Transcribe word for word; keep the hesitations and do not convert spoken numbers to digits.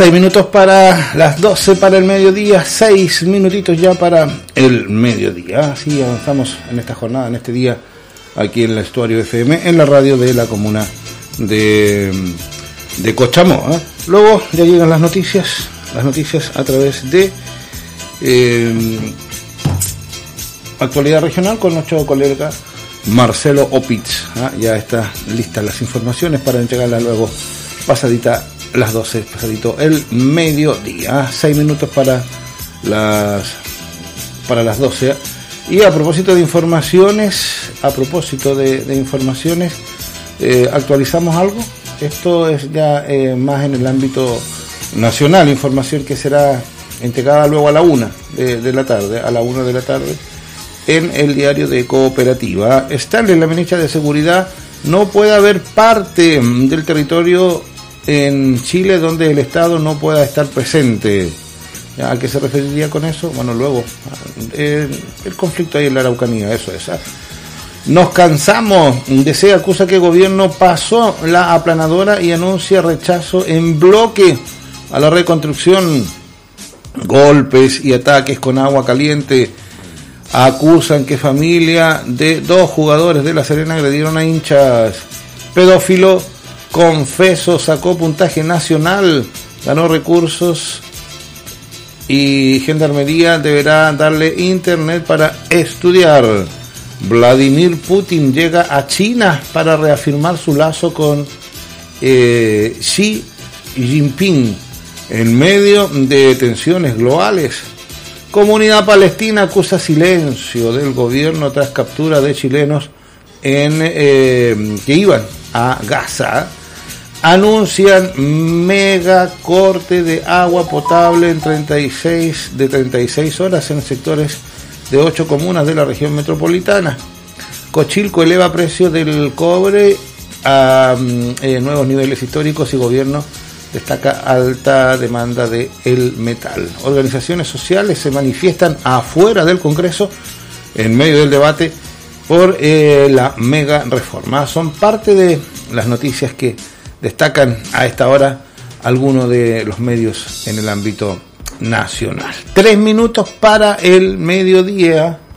Seis minutos para las doce para el mediodía, seis minutitos ya para el mediodía. Así avanzamos en esta jornada, en este día, aquí en el Estuario F M, en la radio de la comuna de, de Cochamó, ¿eh? Luego ya llegan las noticias, las noticias a través de eh, Actualidad Regional con nuestro colega Marcelo Opitz, ¿eh? Ya están listas las informaciones para entregarlas luego pasadita las doce, pasadito el mediodía, seis minutos para las para las doce. Y a propósito de informaciones, a propósito de, de informaciones, eh, actualizamos algo. Esto es ya eh, más en el ámbito nacional, información que será entregada luego a la una de, de la tarde, a la una de la tarde, en el diario de Cooperativa. Stanley, la ministra de Seguridad, no puede haber parte del territorio en Chile donde el Estado no pueda estar presente. ¿A qué se referiría con eso? Bueno, luego, eh, el conflicto ahí en la Araucanía, eso es. ¿eh? Nos cansamos. D C acusa que el gobierno pasó la aplanadora y anuncia rechazo en bloque a la reconstrucción. Golpes y ataques con agua caliente. Acusan que familia de dos jugadores de La Serena agredieron a hinchas. Pedófilo confeso sacó puntaje nacional, ganó recursos y Gendarmería deberá darle internet para estudiar. Vladimir Putin llega a China para reafirmar su lazo con eh, Xi Jinping en medio de tensiones globales. Comunidad palestina acusa silencio del gobierno tras captura de chilenos en eh, que iban a Gaza. Anuncian mega corte de agua potable en treinta y seis de treinta y seis horas en sectores de ocho comunas de la región metropolitana. Cochilco eleva precios del cobre a eh, nuevos niveles históricos y gobierno destaca alta demanda de el metal. Organizaciones sociales se manifiestan afuera del Congreso en medio del debate por eh, la mega reforma. Son parte de las noticias que destacan a esta hora algunos de los medios en el ámbito nacional. Tres minutos para el mediodía.